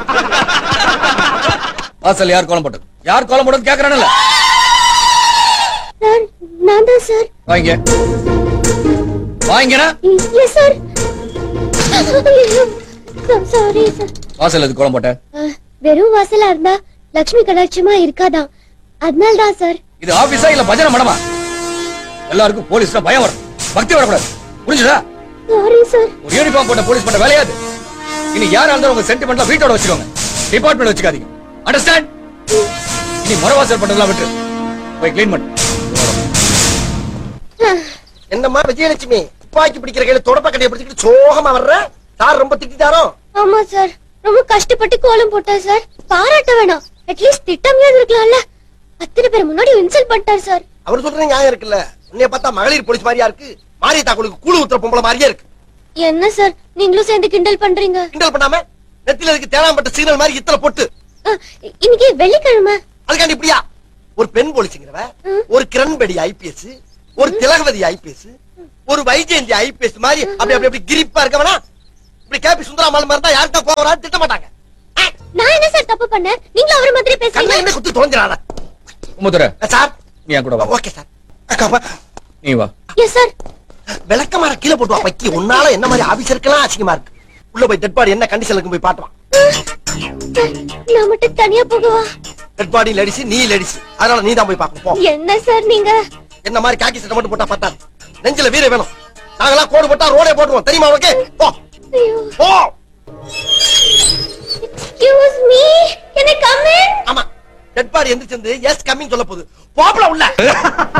வாசல் யார் கோலம் போட்டது? யார் கோலம் போட்டது கேக்குறானல்ல? சார் நான் தான் சார். வாங்க வாங்கனா. Yes sir. Sorry sir. வாசல் எது கோலம் போட்ட? வெறும் வாசலா இருந்தா லட்சுமி கடாட்சமா இருக்காதான், அதனால தான் சார். இது ஆபீஸா இல்ல பஜனை மடமா? எல்லாருக்கும் போலீஸ்னா பயம் வரும், பக்தி வரக்கூடாது. புரிஞ்சுதா? Sorry sir. ஒரு யூனிஃபார்ம் போட்ட போலீஸ் பண்ண வேலையாது. இனி யாரா இருந்தாலும் உங்க சென்டிமெண்ட்ல வீட்டோட வச்சுக்கோங்க, டிபார்ட்மெண்ட் வச்சுக்காதீங்க. அண்டர்ஸ்டாண்ட்? இனி முறவாசல் பண்றதெல்லாம் விட்டு போய் க்ளீன் பண்ணு. என்னம்மா விஜயலட்சுமி, துப்பாக்கி பிடிக்கிற கையில தொடப்ப கட்டையை பிடிச்சிட்டு சோகமா வர்ற? சார் ரொம்ப திட்டாரோ? ஆமா சார், ரொம்ப கஷ்டப்பட்டு கோலம் போட்டார் சார். பாராட்ட வேணாம், அட்லீஸ்ட் திட்டமையாவது இருக்கலாம்ல. அத்தனை பேர் முன்னாடி இன்சல்ட் பண்ணிட்டார் சார். அவர் சொல்ற நியாயம் இருக்குல்ல. உன்னைய பார்த்தா மகளிர் போலீஸ் மாதிரியா இருக்கு, மாரிய தாக்குளுக்கு கூழு ஊத்துற பொம்பளை மாதிரியே இருக்கு. என்ன சார் நீங்களும் சேர்ந்து கிண்டல் பண்றீங்க? கிண்டல் பண்ணாம நெத்தில இருக்கு தேனாம்பட்ட சிக்னல் மாதிரி இத்தனை போட்டு. இன்னைக்கு வெள்ளிக்கிழமை, அதுக்காண்டி இப்படியா? ஒரு பெண் போலீஸ்ங்கிறவ, ஒரு கிரண்பேடி ஐபிஎஸ், ஒரு திலகவதி ஐபிஎஸ், ஒரு வைஜெயந்தி ஐபிஎஸ் மாதிரி அப்படி அப்படி அப்படி கிரிப்பா இருக்கவனா இப்படி கேபி சுந்தராமல் மாதிரி தான் யாருக்கும் கோவம் வராது, திட்ட மாட்டாங்க. நான் என்ன சார் தப்பு பண்ணேன்? நீங்களும் அவரை மாதிரி கண்ணை பேசுறீங்க. என்ன குத்தி தொலைஞ்சிராத. குமுதர, சார் நீ என் கூட வா. Okay sir. அக்கா நீ வா. Yes sir. விளக்கமாற கீழே போட்டு வா. பக்கி உன்னால என்ன மாதிரி ஆபீசருக்கெல்லாம் அசிங்கமா இருக்கு. உள்ள போய் டெட் பாடி என்ன கண்டிஷனுக்கு போய் பாட்டுவான். நான் மட்டும் தனியா போகவா? டெட் பாடி லேடிஸ், நீ லேடிஸ், அதனால நீ தான் போய் பார்க்கணும். போ. என்ன சார் நீங்க? என்ன மாதிரி காக்கி சட்டை மட்டும் போட்டா பத்தாது, நெஞ்சில வீர வேணும். நாங்கெல்லாம் கோடு போட்டா ரோடே போட்டுருவோம், தெரியுமா உனக்கு? போ போ. Excuse me, can I come in? ஆமா, டெட் பாடி எந்திரிச்சு எஸ் கம்மிங் சொல்ல போகுது. போப்ல உள்ள